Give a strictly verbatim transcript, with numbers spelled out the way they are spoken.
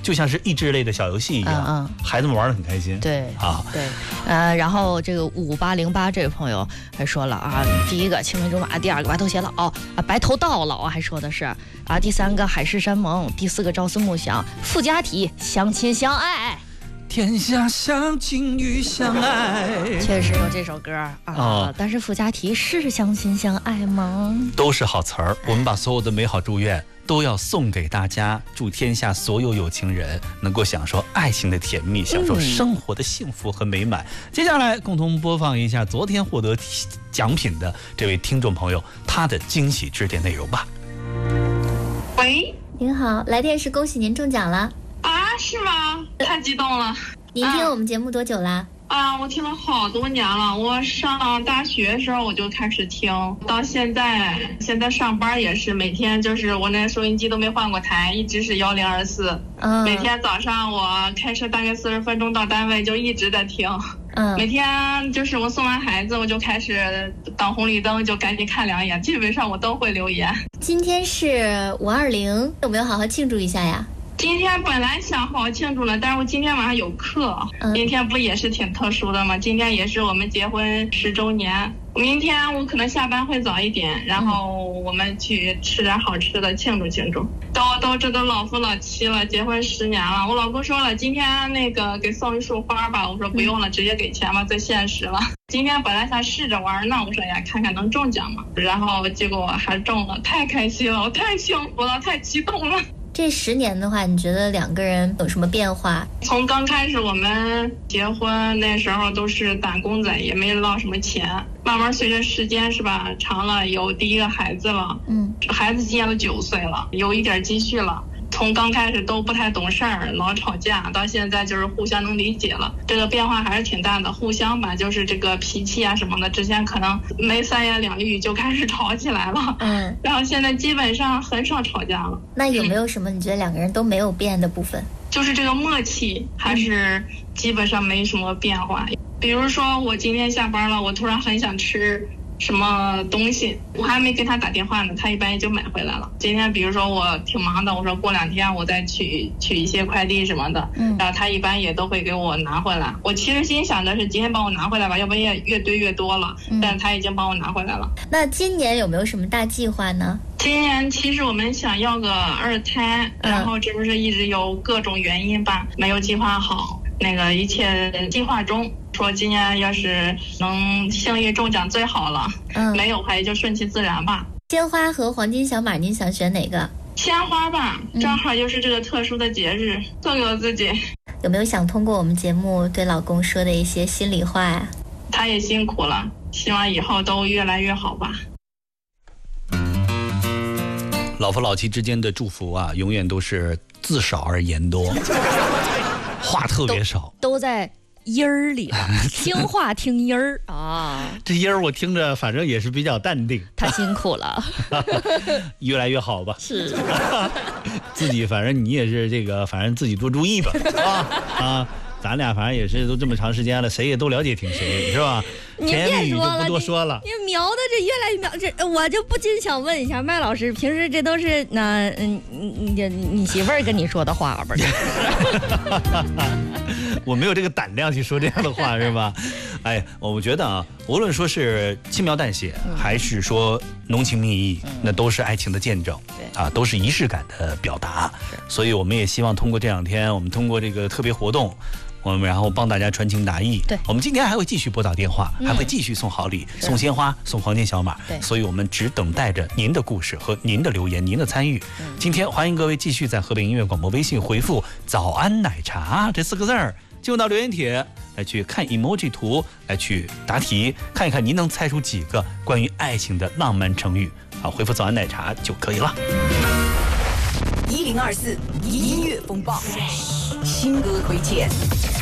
就像是益智类的小游戏一样，嗯嗯、孩子们玩得很开心。 对啊， 对，呃，然后这个五八零八这位朋友还说了啊，第一个青梅竹马，第二个白头偕老啊，白头到老还说的是啊，第三个海誓山盟，第四个朝思暮想，附加题相亲相爱。 天下相亲与相爱， 确实有这首歌啊，哦、但是附加题是相亲相爱吗？ 都是好词儿。我们把所有的美好祝愿都要送给大家，祝天下所有有情人能够享受爱情的甜蜜，享受生活的幸福和美满。嗯、接下来共同播放一下昨天获得奖品的这位听众朋友他的惊喜致电内容吧。 喂， 您好，来电是恭喜您中奖了。 啊，是吗？太激动了！ 您听我们节目多久啦？ 啊，我听了好多年了。我上大学的时候我就开始听，到现在，现在上班也是每天就是我那收音机都没换过台，一直是幺零二四。嗯，每天早上我开车大概四十分钟到单位就一直在听。嗯，每天就是我送完孩子我就开始等红绿灯就赶紧看两眼，基本上我都会留言。 今天是五二零，有没有好好庆祝一下呀？ 今天本来想好好庆祝了，但是我今天晚上有课。嗯、明天不也是挺特殊的吗？今天也是我们结婚十周年。明天我可能下班会早一点，然后我们去吃点好吃的庆祝庆祝。都都这都老夫老妻了，结婚十年了。我老公说了，今天那个给送一束花吧，我说不用了，直接给钱吧，最现实了。今天本来想试着玩呢，我说呀，看看能中奖吗？然后结果还中了，太开心了，我太幸福了，太激动了。 这十年的话，你觉得两个人有什么变化？ 从刚开始我们结婚那时候都是打工仔，也没捞什么钱。慢慢随着时间是吧，长了有第一个孩子了，嗯，孩子今年都九岁了，有一点积蓄了。从刚开始都不太懂事儿，老吵架，到现在就是互相能理解了，这个变化还是挺大的。互相吧，就是这个脾气啊什么的，之前可能没三言两语就开始吵起来了，嗯，然后现在基本上很少吵架了。 那有没有什么你觉得两个人都没有变的部分？ 就是这个默契还是基本上没什么变化。比如说我今天下班了，我突然很想吃什么东西，我还没给他打电话呢，他一般也就买回来了。今天比如说我挺忙的，我说过两天我再取取一些快递什么的，嗯，然后他一般也都会给我拿回来。我其实心想的是今天帮我拿回来吧，要不然也越堆越多了，嗯，但是他已经帮我拿回来了。 那今年有没有什么大计划呢？ 今年其实我们想要个二胎，然后这不是一直有各种原因吧，没有计划好，那个一切计划中。说今年要是能幸运中奖最好了，嗯，没有还就顺其自然吧。 鲜花和黄金小马，您想选哪个？ 鲜花吧，正好就是这个特殊的节日，送给我自己。 有没有想通过我们节目对老公说的一些心里话呀？ 他也辛苦了，希望以后都越来越好吧。 老夫老妻之间的祝福啊，永远都是字少而言多，话特别少， 都, 都在音儿里了，听话听音儿啊。 这音儿我听着反正也是比较淡定。 他辛苦了， 越来越好吧。 是， 自己反正你也是这个，反正自己多注意吧。啊啊，咱俩反正也是都这么长时间了，谁也都了解挺谁，是吧？甜言蜜语就不多说了。 你描的这越来越描，这我就不禁想问一下麦老师，平时这都是那嗯你你你媳妇儿跟你说的话吧？ 我没有这个胆量去说这样的话，是吧？哎，我觉得啊，无论说是轻描淡写，嗯、还是说浓情蜜意，嗯、那都是爱情的见证，啊，都是仪式感的表达。所以我们也希望通过这两天，我们通过这个特别活动。我们然后帮大家传情达意。 对， 我们今天还会继续拨打电话，嗯、还会继续送好礼、送鲜花、送黄金小马。 对， 所以我们只等待着您的故事和您的留言、您的参与。嗯、今天欢迎各位继续在河北音乐广播微信回复“早安奶茶”这四个字儿，进入到留言帖来去看 emoji 图，来去答题，看一看您能猜出几个关于爱情的浪漫成语。好，回复“早安奶茶”就可以了。 一零二四音乐风暴，新歌推荐。